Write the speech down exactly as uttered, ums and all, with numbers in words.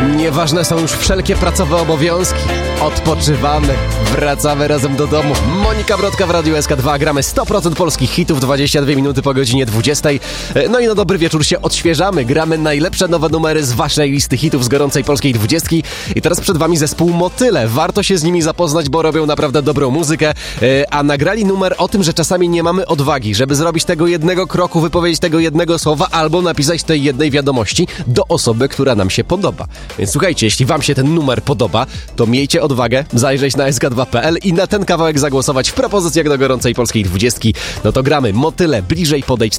Nieważne są już wszelkie pracowe obowiązki. Odpoczywamy, wracamy razem do domu. Monika Brodka w Radiu S K dwa. Gramy sto procent polskich hitów, dwadzieścia dwie minuty po godzinie dwudziestej. No i na dobry wieczór się odświeżamy. Gramy najlepsze nowe numery z waszej listy hitów z gorącej polskiej dwudziestki. I teraz przed wami zespół Motyle. Warto się z nimi zapoznać, bo robią naprawdę dobrą muzykę. A nagrali numer o tym, że czasami nie mamy odwagi, żeby zrobić tego jednego kroku, wypowiedzieć tego jednego słowa albo napisać tej jednej wiadomości do osoby, która nam się podoba. Więc słuchajcie, jeśli wam się ten numer podoba, to miejcie odwagę zajrzeć na S K dwa kropka P L i na ten kawałek zagłosować w propozycjach do gorącej polskiej dwudziestki. No to gramy Motyle, bliżej podejdź